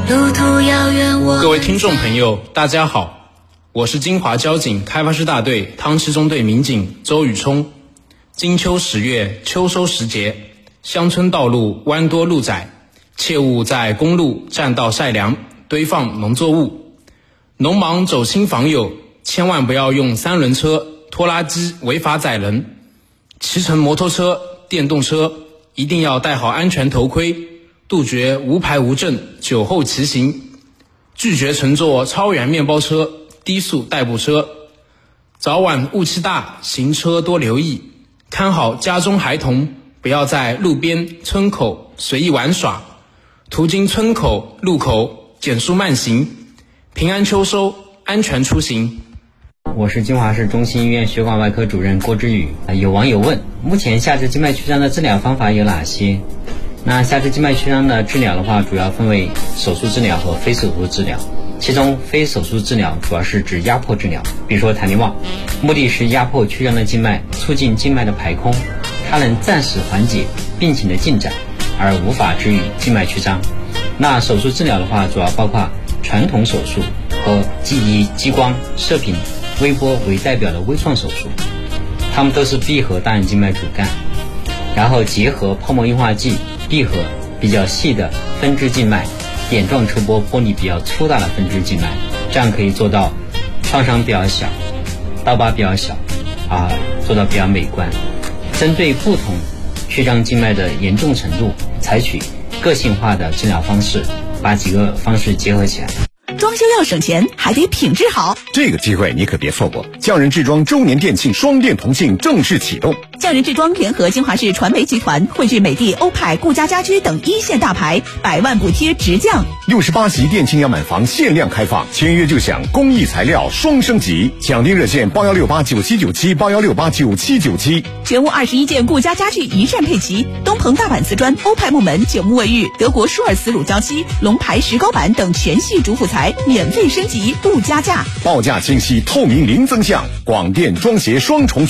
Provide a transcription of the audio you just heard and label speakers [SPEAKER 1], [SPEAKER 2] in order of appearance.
[SPEAKER 1] 路途遥远我。
[SPEAKER 2] 各位听众朋友，大家好，我是金华交警开发师大队汤池中队民警周宇冲。金秋10月，秋收时节，乡村道路弯多路窄，切勿在公路、栈道晒粮，堆放农作物。农忙走亲访友，千万不要用3轮车、拖拉机违法载人。骑乘摩托车、电动车一定要戴好安全头盔，杜绝无牌无证、酒后骑行，拒绝乘坐超员面包车、低速代步车。早晚雾气大，行车多留意，看好家中孩童，不要在路边、村口随意玩耍，途经村口、路口减速慢行。平安秋收，安全出行。
[SPEAKER 3] 我是金华市中心医院血管外科主任郭之宇。有网友问，目前下肢静脉曲张的治疗方法有哪些？那下肢静脉曲张的治疗的话，主要分为手术治疗和非手术治疗。其中非手术治疗主要是指压迫治疗，比如说弹力袜，目的是压迫曲张的静脉，促进静脉的排空，它能暂时缓解病情的进展，而无法治愈静脉曲张。那手术治疗的话，主要包括传统手术和以激光、射频、微波为代表的微创手术，它们都是闭合大任静脉主干，然后结合泡沫硬化剂闭合比较细的分支静脉，点状抽波剥离比较粗大的分支静脉，这样可以做到创伤比较小，刀疤比较小，做到比较美观。针对不同曲张静脉的严重程度，采取个性化的治疗方式，把几个方式结合起来。
[SPEAKER 4] 装修要省钱，还得品质好。
[SPEAKER 5] 这个机会你可别错过！匠人制装周年店庆双店同庆正式启动。
[SPEAKER 4] 匠人制装联合金华市传媒集团，汇聚美的、欧派、顾家家居等一线大牌，100万补贴直降。
[SPEAKER 5] 68席店庆样板房限量开放，签约就享工艺材料双升级。抢订热线8168979781689797。
[SPEAKER 4] 全屋21件顾家家具一站配齐，东鹏大板瓷砖、欧派木门、9木卫浴、德国舒尔茨乳胶漆、龙牌石膏板等全系主辅材免费升级不加价，
[SPEAKER 5] 报价清晰透明零增项，广电装协双重